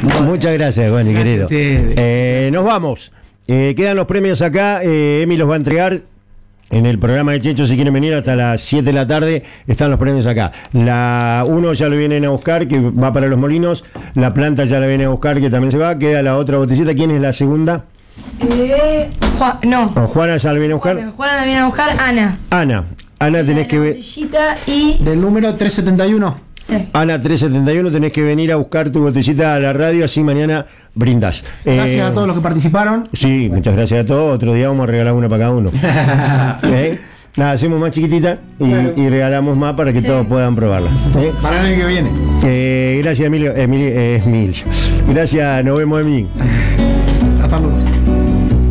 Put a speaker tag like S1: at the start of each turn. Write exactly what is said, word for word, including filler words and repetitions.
S1: Muchas gracias, Juan, querido. Eh, nos vamos. Eh, quedan los premios acá. Eh, Emi los va a entregar en el programa de Checho. Si quieren venir hasta las siete de la tarde, están los premios acá. La uno ya lo vienen a buscar, que va para Los Molinos. La planta ya la viene a buscar, que también se va. Queda la otra botellita. ¿Quién es la segunda?
S2: Eh, Juan, no.
S1: no. Juana ya la viene a buscar.
S2: Juana, Juana la viene a buscar. Ana.
S1: Ana. Ana, tenés que ver.
S2: Y...
S3: Del número trescientos setenta y uno.
S2: Sí.
S1: Ana trescientos setenta y uno, tenés que venir a buscar tu botellita a la radio, así mañana brindas.
S3: Gracias
S1: eh,
S3: a todos los que participaron.
S1: Sí, muchas gracias a todos. Otro día vamos a regalar una para cada uno. ¿Eh? Nada, hacemos más chiquitita y, claro. y regalamos más para que sí. todos puedan probarla. ¿Eh?
S3: Para el año que viene.
S1: Eh, gracias, Emilio. Emilio, eh, Emilio. Gracias, nos vemos, Emilio.
S3: Hasta luego.